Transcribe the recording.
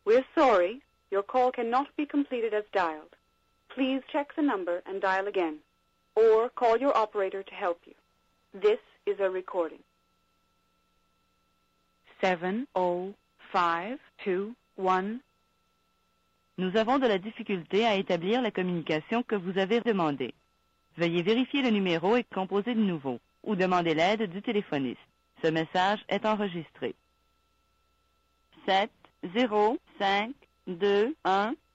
We're sorry, your call cannot be completed as dialed. Please check the number and dial again, or call your operator to help you. This is a recording. 70521. Nous avons de la difficulté à établir la communication que vous avez demandée. Veuillez vérifier le numéro et composer de nouveau, ou demander l'aide du téléphoniste. Ce message est enregistré. 7 0 5 2 1